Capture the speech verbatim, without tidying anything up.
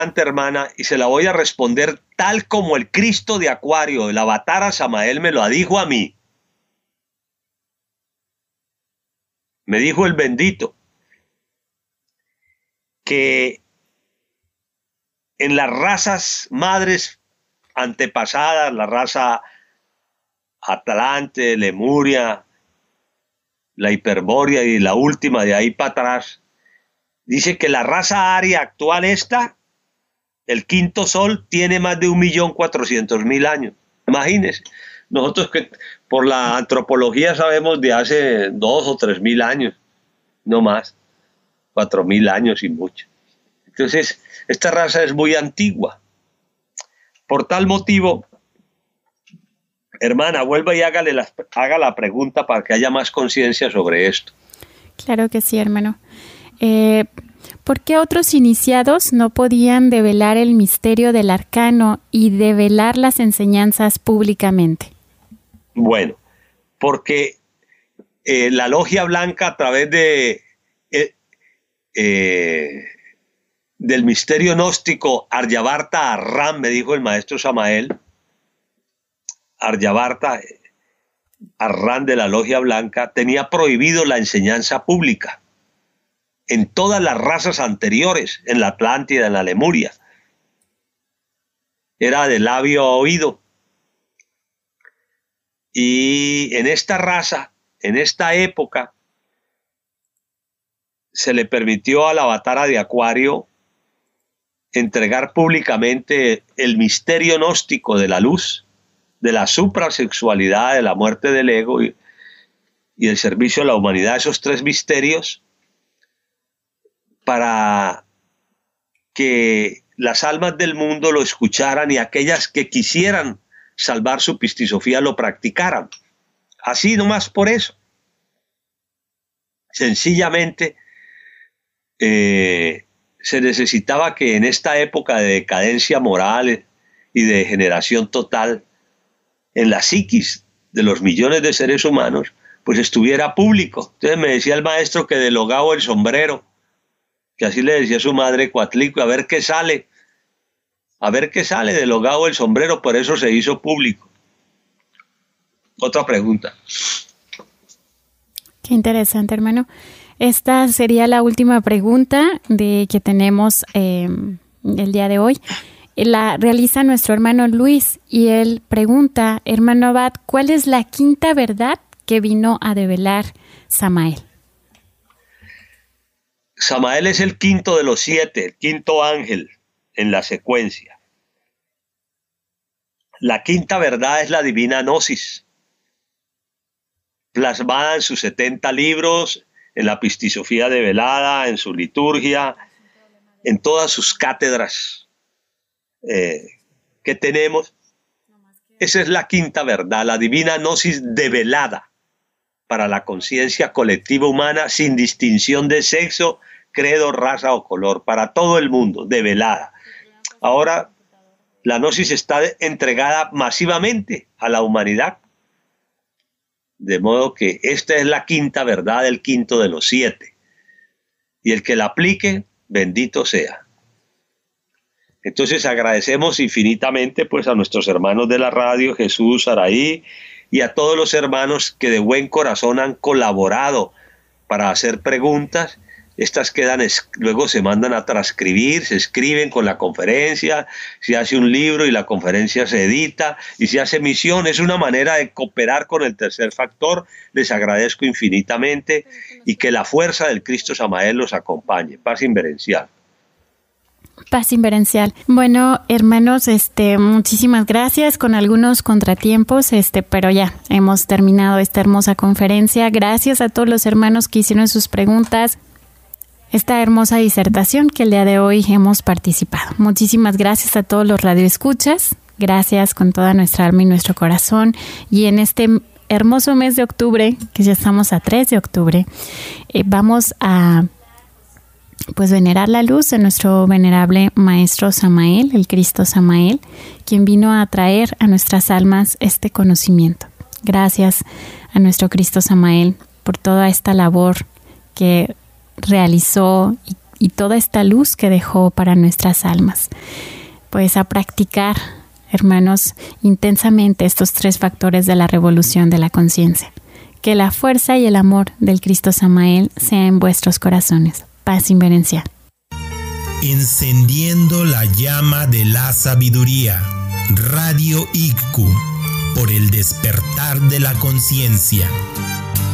hermana, y se la voy a responder tal como el Cristo de Acuario, el avatar Samael, me lo dijo a mí. Me dijo el bendito que en las razas madres antepasadas, la raza Atlante, Lemuria, la Hiperbórea y la última de ahí para atrás, dice que la raza aria actual esta, el quinto sol, tiene más de un millón cuatrocientos mil años. Imagínense, nosotros que por la antropología sabemos de hace dos o tres mil años, no más, cuatro mil años y mucho. Entonces, esta raza es muy antigua. Por tal motivo, hermana, vuelva y hágale la, haga la pregunta para que haya más conciencia sobre esto. Claro que sí, hermano. Eh, ¿Por qué otros iniciados no podían develar el misterio del arcano y develar las enseñanzas públicamente? Bueno, porque eh, la logia blanca a través de eh, eh, del misterio gnóstico Aryavarta Arran, me dijo el maestro Samael, Aryavarta Arran de la logia blanca, tenía prohibido la enseñanza pública en todas las razas anteriores, en la Atlántida, en la Lemuria. Era de labio a oído. Y en esta raza, en esta época, se le permitió a la avatara de Acuario entregar públicamente el misterio gnóstico de la luz, de la suprasexualidad, de la muerte del ego y, y el servicio a la humanidad, esos tres misterios, para que las almas del mundo lo escucharan y aquellas que quisieran salvar su pistisofía lo practicaran. Así nomás por eso. Sencillamente, eh, se necesitaba que en esta época de decadencia moral y de degeneración total en la psiquis de los millones de seres humanos, pues estuviera público. Entonces me decía el maestro que de logado el sombrero, que así le decía su madre Cuatlico, a ver qué sale, a ver qué sale de logado el sombrero, por eso se hizo público. Otra pregunta. Qué interesante, hermano. Esta sería la última pregunta de que tenemos eh, el día de hoy. La realiza nuestro hermano Luis y él pregunta, hermano Abad, ¿cuál es la quinta verdad que vino a develar Samael? Samael es el quinto de los siete, el quinto ángel en la secuencia. La quinta verdad es la divina gnosis, plasmada en sus setenta libros, en la pistisofía develada, en su liturgia, en todas sus cátedras eh, que tenemos. Esa es la quinta verdad, la divina gnosis develada para la conciencia colectiva humana sin distinción de sexo, credo, raza o color, para todo el mundo, develada. Ahora la gnosis está entregada masivamente a la humanidad. De modo que esta es la quinta verdad, el quinto de los siete. Y el que la aplique, bendito sea. Entonces agradecemos infinitamente pues a nuestros hermanos de la radio, Jesús, Araí, y a todos los hermanos que de buen corazón han colaborado para hacer preguntas. Estas quedan, luego se mandan a transcribir, se escriben con la conferencia, se hace un libro y la conferencia se edita y se hace misión. Es una manera de cooperar con el tercer factor. Les agradezco infinitamente y que la fuerza del Cristo Samael los acompañe. Paz inverencial. Paz inverencial. Bueno, hermanos, este, muchísimas gracias con algunos contratiempos, este, pero ya hemos terminado esta hermosa conferencia. Gracias a todos los hermanos que hicieron sus preguntas. Esta hermosa disertación que el día de hoy hemos participado. Muchísimas gracias a todos los radioescuchas. Gracias con toda nuestra alma y nuestro corazón. Y en este hermoso mes de octubre, que ya estamos a tres de octubre, eh, vamos a pues venerar la luz de nuestro venerable Maestro Samael, el Cristo Samael, quien vino a traer a nuestras almas este conocimiento. Gracias a nuestro Cristo Samael por toda esta labor que realizó y y toda esta luz que dejó para nuestras almas. Pues a practicar, hermanos, intensamente estos tres factores de la revolución de la conciencia. Que la fuerza y el amor del Cristo Samael sea en vuestros corazones. Paz inverencial. Encendiendo la llama de la sabiduría. Radio I C C U, por el despertar de la conciencia.